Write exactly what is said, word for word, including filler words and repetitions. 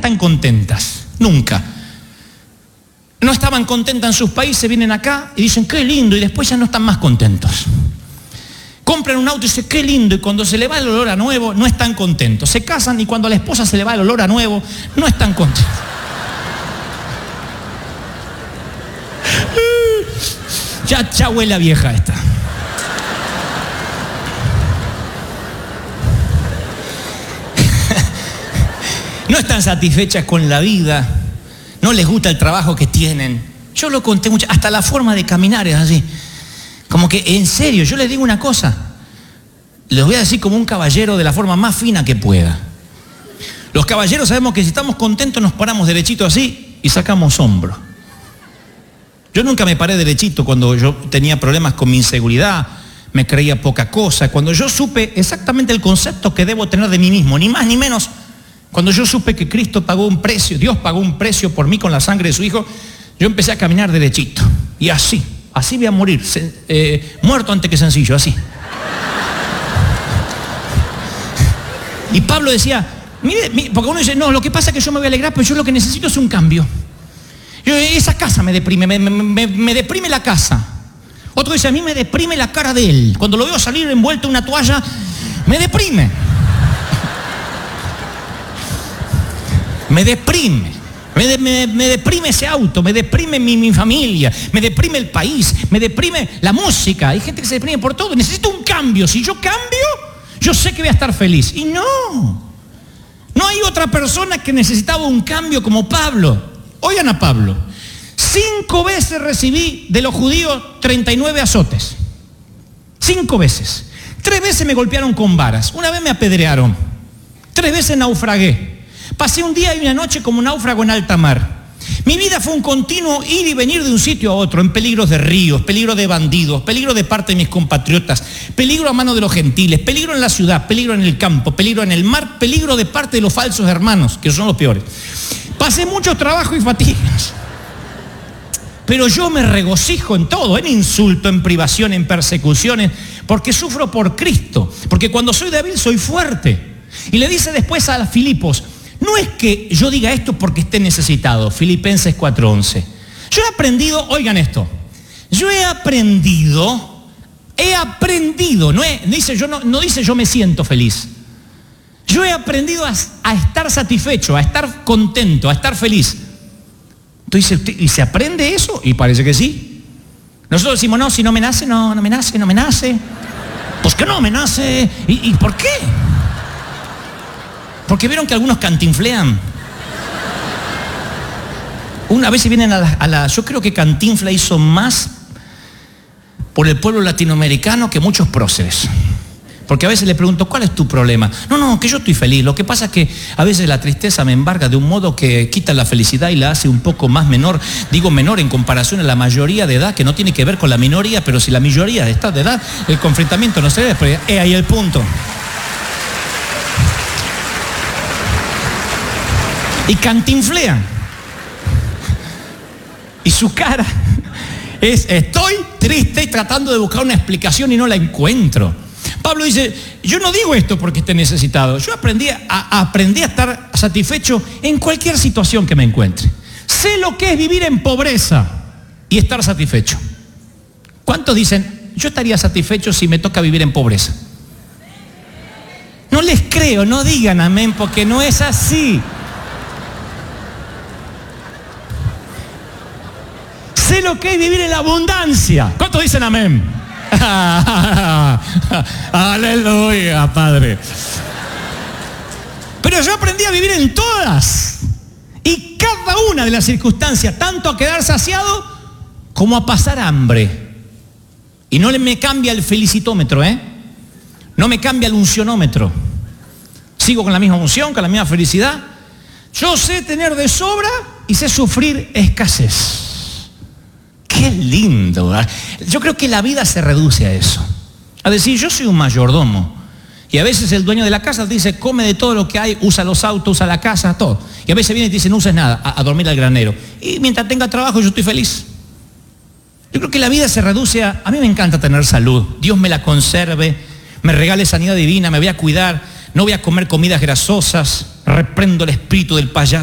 están contentas, nunca. No estaban contentas en sus países, vienen acá y dicen, qué lindo, y después ya no están más contentos. Compran un auto y dicen, qué lindo, y cuando se le va el olor a nuevo, no están contentos. Se casan y cuando a la esposa se le va el olor a nuevo, no están contentos. Ya, ya huele a vieja esta. No están satisfechas con la vida, no les gusta el trabajo que tienen. Yo lo conté mucho, hasta la forma de caminar es así. Como que, en serio, yo les digo una cosa, les voy a decir como un caballero de la forma más fina que pueda. Los caballeros sabemos que si estamos contentos nos paramos derechito así y sacamos hombro. Yo nunca me paré derechito cuando yo tenía problemas con mi inseguridad, me creía poca cosa. Cuando yo supe exactamente el concepto que debo tener de mí mismo, ni más ni menos, cuando yo supe que Cristo pagó un precio, Dios pagó un precio por mí con la sangre de su Hijo, yo empecé a caminar derechito. Y así, así voy a morir, eh, muerto antes que sencillo, así. Y Pablo decía, mire, mire, porque uno dice, no, lo que pasa es que yo me voy a alegrar, pero yo lo que necesito es un cambio. Yo, esa casa me deprime, me, me, me, me deprime la casa. Otro dice, a mí me deprime la cara de él. Cuando lo veo salir envuelto en una toalla, me deprime. Me deprime. Me, de, me, me deprime ese auto, me deprime mi, mi familia, me deprime el país, me deprime la música. Hay gente que se deprime por todo. Necesito un cambio. Si yo cambio, yo sé que voy a estar feliz. Y no. No hay otra persona que necesitaba un cambio como Pablo. Oigan a Pablo, cinco veces recibí de los judíos treinta y nueve azotes. Cinco veces. Tres veces me golpearon con varas. Una vez me apedrearon. Tres veces naufragué. Pasé un día y una noche como náufrago en alta mar. Mi vida fue un continuo ir y venir de un sitio a otro, en peligros de ríos, peligro de bandidos, peligro de parte de mis compatriotas, peligro a mano de los gentiles, peligro en la ciudad, peligro en el campo, peligro en el mar, peligro de parte de los falsos hermanos, que son los peores. Pasé mucho trabajo y fatigas, pero yo me regocijo en todo, en insulto, en privación, en persecuciones, porque sufro por Cristo, porque cuando soy débil soy fuerte. Y le dice después a Filipos, no es que yo diga esto porque esté necesitado, Filipenses cuatro once. Yo he aprendido, oigan esto, yo he aprendido, he aprendido, no, he, dice, yo no, no dice yo me siento feliz. Yo he aprendido a, a estar satisfecho, a estar contento, a estar feliz. Entonces, ¿y se aprende eso? Y parece que sí. Nosotros decimos, no, si no me nace, no, no me nace, no me nace. Pues que no me nace. ¿Y, y por qué? Porque vieron que algunos cantinflean. Una vez se vienen a la, a la... Yo creo que Cantinfla hizo más por el pueblo latinoamericano que muchos próceres. Porque a veces le pregunto, ¿cuál es tu problema? No, no, que yo estoy feliz. Lo que pasa es que a veces la tristeza me embarga de un modo que quita la felicidad y la hace un poco más menor. Digo menor en comparación a la mayoría de edad, que no tiene que ver con la minoría, pero si la mayoría está de edad, el confrontamiento no se ve. Pero es ahí el punto. Y cantinflean. Y su cara es, estoy triste y tratando de buscar una explicación y no la encuentro. Pablo dice, yo no digo esto porque esté necesitado. Yo aprendí a, a, aprendí a estar satisfecho en cualquier situación que me encuentre. Sé lo que es vivir en pobreza y estar satisfecho. ¿Cuántos dicen, yo estaría satisfecho si me toca vivir en pobreza? No les creo, no digan amén, porque no es así. Sé lo que es vivir en la abundancia. ¿Cuántos dicen amén? Aleluya, Padre. Pero yo aprendí a vivir en todas y cada una de las circunstancias, tanto a quedar saciado como a pasar hambre. Y no me cambia el felicitómetro, ¿eh? No me cambia el uncionómetro. Sigo con la misma unción, con la misma felicidad. Yo sé tener de sobra y sé sufrir escasez. Qué lindo, ¿verdad? Yo creo que la vida se reduce a eso. A decir, yo soy un mayordomo. Y a veces el dueño de la casa te dice, come de todo lo que hay, usa los autos, usa la casa, todo. Y a veces viene y te dice, no uses nada, a, a dormir al granero. Y mientras tenga trabajo yo estoy feliz. Yo creo que la vida se reduce a, a mí me encanta tener salud. Dios me la conserve, me regale sanidad divina, me voy a cuidar, no voy a comer comidas grasosas, reprendo el espíritu del payaso.